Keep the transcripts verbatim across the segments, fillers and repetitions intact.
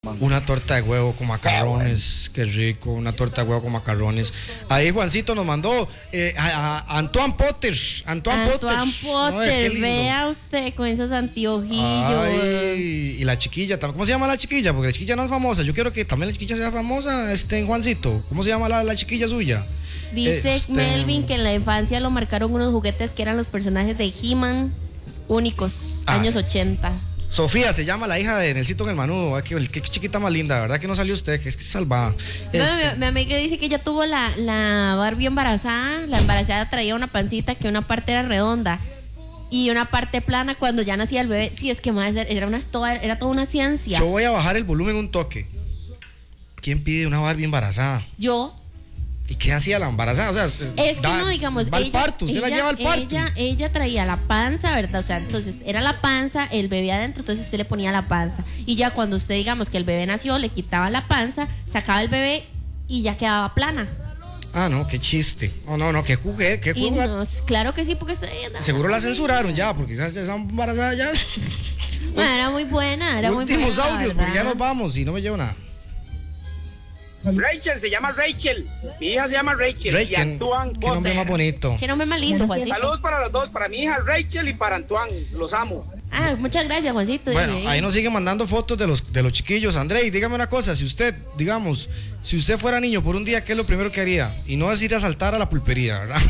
Una torta de huevo con macarrones, qué, bueno. Qué rico, una torta de huevo con macarrones. Ahí Juancito nos mandó eh, a, a Antoine Potter. Antoine, Antoine Potter, no, vea usted con esos anteojillos. Ay, y la chiquilla, ¿cómo se llama la chiquilla? Porque la chiquilla no es famosa. Yo quiero que también la chiquilla sea famosa, este, Juancito. ¿Cómo se llama la, la chiquilla suya? Dice este... Melvin que en la infancia lo marcaron unos juguetes que eran los personajes de He-Man únicos, ah, años ochenta. Sofía se llama la hija de Nelsito en el Manudo. Ay, qué, qué chiquita más linda, ¿verdad que no salió usted? Que es que salvada. Este... No, mi, mi amiga dice que ella tuvo la, la Barbie embarazada. La embarazada traía una pancita que una parte era redonda y una parte plana cuando ya nacía el bebé. Sí, es que más era, una, era toda una ciencia. Yo voy a bajar el volumen un toque. ¿Quién pide una Barbie embarazada? Yo. ¿Y qué hacía la embarazada? O sea, es da, que no, digamos, va ella, al parto, usted ella, la lleva al parto. Ella, ella traía la panza, ¿verdad? O sea, entonces era la panza, el bebé adentro, entonces usted le ponía la panza. Y ya cuando usted, digamos, que el bebé nació, le quitaba la panza, sacaba el bebé y ya quedaba plana. Ah, no, qué chiste. Oh, no, no, qué juguete, qué juguete. No, claro que sí, porque estoy... Seguro la censuraron ya, porque quizás esa embarazada ya. Bueno, era muy buena, era muy buena. Últimos audios, porque ya nos vamos y no me llevo nada. Rachel, se llama Rachel. Mi hija se llama Rachel. Rachel. Y Antoine Potter. Qué nombre más bonito. Qué nombre más lindo, Juancito. Saludos para los dos, para mi hija Rachel y para Antoine. Los amo. Ah, muchas gracias, Juancito. Bueno, ahí nos siguen mandando fotos de los, de los chiquillos. Andrei, dígame una cosa. Si usted, digamos, si usted fuera niño por un día, ¿qué es lo primero que haría? Y no es ir a saltar a la pulpería, ¿verdad?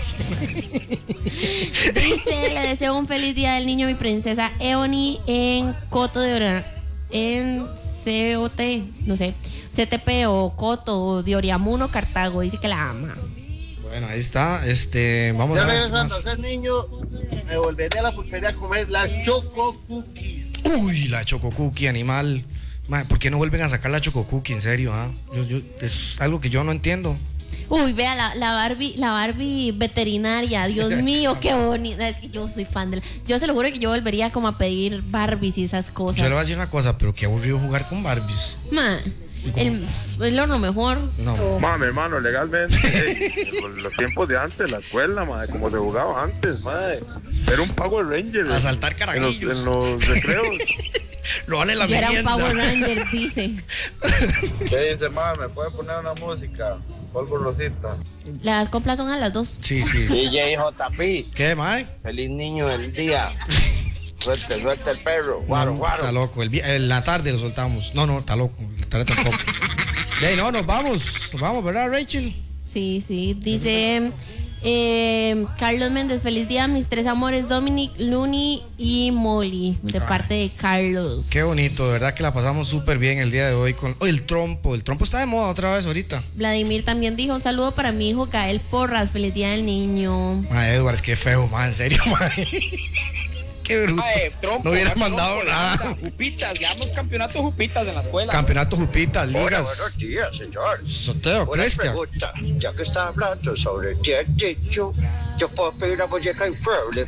Dice, le deseo un feliz día del niño a mi princesa Eoni en Coto de Oro, en C O T, no sé. C T P o Coto de Oriamuno, Cartago, dice que la ama. Bueno, ahí está, este, vamos ya a ver. Regresando a ser niño, me volveré a la pulpería a comer las Choco Cookies. Uy, la Choco Cookie, animal. Madre, ¿por qué no vuelven a sacar la Choco Cookie? En serio, ¿ah? Yo, yo, es algo que yo no entiendo. Uy, vea la, la Barbie, la Barbie veterinaria, Dios mío, qué bonita. Es que yo soy fan de la, yo se lo juro que yo volvería como a pedir Barbies y esas cosas. Yo le voy a decir una cosa, pero qué aburrido jugar con Barbies. Man. El, es lo mejor. No. Mami, hermano, legalmente, eh, los tiempos de antes, la escuela, madre, como se jugaba antes, madre. Era un Power Ranger. A saltar carajillos. En los, en los recreos. No vale la Yo merienda. Era un Power Ranger, dice. ¿Qué dice, mami? ¿Me puede poner una música? Polvo Rosita. Las compras son a las dos. Sí, sí. D J J P. ¿Qué, mae? Feliz niño del día. Suelta, suelta el perro. Guaro, no, guaro. Está loco. El, en la tarde lo soltamos. No, no, está loco. La tarde tampoco. Hey, no, nos vamos. Nos vamos, ¿verdad, Rachel? Sí, sí. Dice eh, Carlos Méndez, feliz día a mis tres amores, Dominic, Luni y Molly, de Ay. parte de Carlos. Qué bonito, de verdad que la pasamos súper bien el día de hoy con oh, el trompo. El trompo está de moda otra vez ahorita. Vladimir también dijo, un saludo para mi hijo Gael Porras, feliz día del niño. Ay, Edward, es que feo, man, en serio, man. Qué bruto. Ay, trompo, no hubiera mandado trompo, nada. Jupitas, llevamos campeonatos Jupitas en la escuela. Campeonatos Jupitas, ligas. Hola, buenos días, señor. Soteo, Una Cristian. pregunta, ya que está hablando sobre el día dicho, yo puedo pedir una muñeca inflable.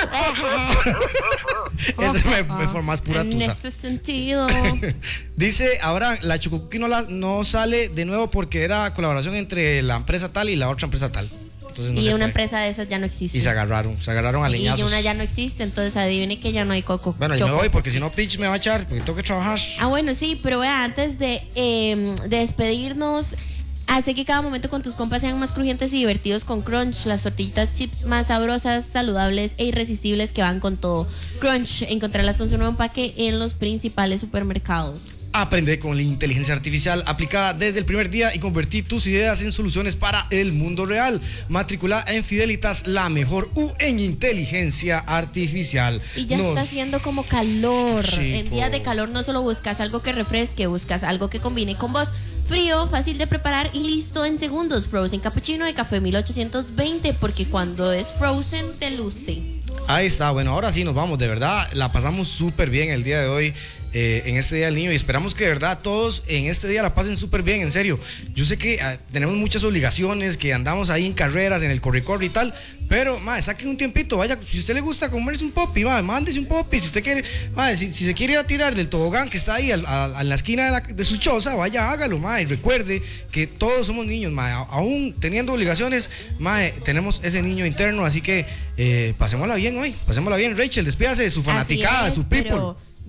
Ese me, me fue más pura tusa. En ese sentido. Dice, ahora la Choco Cookie no, la, no sale de nuevo porque era colaboración entre la empresa tal y la otra empresa tal. Entonces, no y una puede. Empresa de esas ya no existe. Y se agarraron, se agarraron a sí, leñazos. Y una ya no existe, entonces adivine que ya no hay coco. Bueno, yo me voy porque si no Pitch me va a echar, porque tengo que trabajar. Ah, bueno, sí, pero vea, antes de, eh, de despedirnos, hace que cada momento con tus compas sean más crujientes y divertidos con Crunch, las tortillitas chips más sabrosas, saludables e irresistibles que van con todo. Crunch, encontrarlas con su nuevo empaque en los principales supermercados. Aprende con la inteligencia artificial aplicada desde el primer día y convertir tus ideas en soluciones para el mundo real. Matricula en Fidelitas, la mejor U en inteligencia artificial. Y ya Nos... está haciendo como calor. Sí, en días de calor no solo buscas algo que refresque, buscas algo que combine con vos. Frío, fácil de preparar y listo en segundos. Frozen Cappuccino de Café mil ochocientos veinte, porque cuando es Frozen te luce. Ahí está, bueno, ahora sí nos vamos, de verdad, la pasamos súper bien el día de hoy. Eh, en este Día del Niño y esperamos que de verdad todos en este día la pasen súper bien, en serio. Yo sé que uh, tenemos muchas obligaciones, que andamos ahí en carreras, en el corre-corre y tal, pero madre, saquen un tiempito, vaya, si a usted le gusta comerse un popi, madre, mándese un popi, si usted quiere, madre, si, si se quiere ir a tirar del tobogán que está ahí a, a, a la esquina de, la, de su choza, vaya, hágalo, madre, recuerde que todos somos niños, madre, aún teniendo obligaciones, madre, tenemos ese niño interno, así que eh, pasémosla bien hoy, pasémosla bien. Rachel, despídase de su fanaticada, de su people. Pero...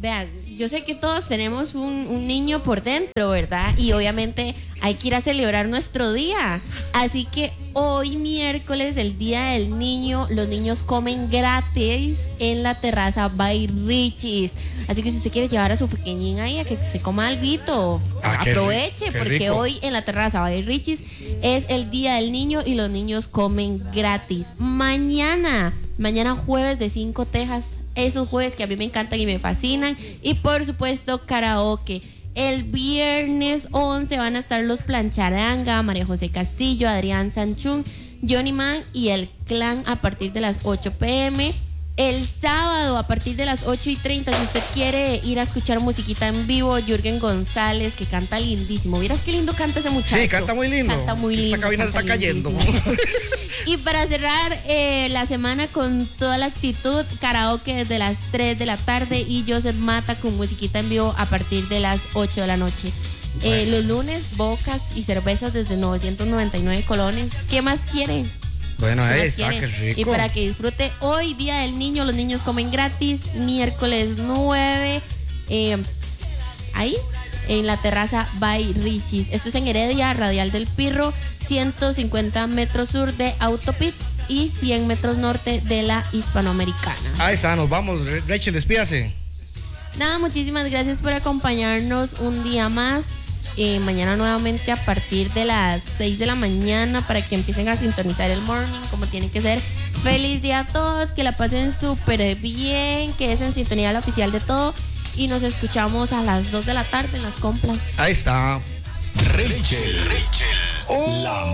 Vean, yo sé que todos tenemos un, un niño por dentro, ¿verdad? Y obviamente hay que ir a celebrar nuestro día. Así que hoy miércoles, el Día del Niño, los niños comen gratis en la terraza by Richie's. Así que si usted quiere llevar a su pequeñín ahí a que se coma alguito, Ah, qué aproveche, ri- qué porque rico. hoy en la terraza by Richie's es el Día del Niño y los niños comen gratis. Mañana, mañana jueves de Cinco Tejas, esos jueves que a mí me encantan y me fascinan. Y por supuesto, karaoke. El viernes once van a estar los Plancharanga, María José Castillo, Adrián Sanchún, Johnny Man y el Clan a partir de las ocho pm. El sábado a partir de las ocho y treinta, si usted quiere ir a escuchar musiquita en vivo, Jürgen González, que canta lindísimo. ¿Vieras qué lindo canta ese muchacho? Sí, canta muy lindo. Canta muy lindo. Esta cabina se canta está cayendo. lindísimo. Y para cerrar eh, la semana con toda la actitud, karaoke desde las tres de la tarde y Joseph Mata con musiquita en vivo a partir de las ocho de la noche. Eh, los lunes, bocas y cervezas desde novecientos noventa y nueve colones. ¿Qué más quieren? Bueno, ¿Qué ahí más está, qué quieren? rico. Y para que disfrute hoy, Día del Niño, los niños comen gratis, miércoles nueve, eh, ahí, en la terraza by Richie's. Esto es en Heredia, Radial del Pirro, ciento cincuenta metros sur de Autopits y cien metros norte de la Hispanoamericana. Ahí está, nos vamos. Rachel, despídase. Nada, muchísimas gracias por acompañarnos un día más. Eh, mañana nuevamente a partir de las seis de la mañana para que empiecen a sintonizar el morning como tiene que ser. Feliz día a todos, que la pasen súper bien, que es en sintonía la oficial de todo y nos escuchamos a las dos de la tarde en las compras. Ahí está. Rachel, Rachel, la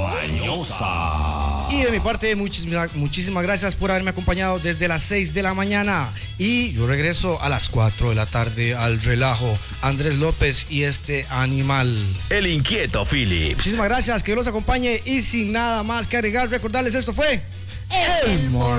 mañosa. Y de mi parte, muchísimas, muchísimas gracias por haberme acompañado desde las seis de la mañana. Y yo regreso a las cuatro de la tarde al relajo. Andrés López y este animal. El inquieto Phillips. Muchísimas gracias, que Dios los acompañe. Y sin nada más que agregar, recordarles, esto fue El Morning.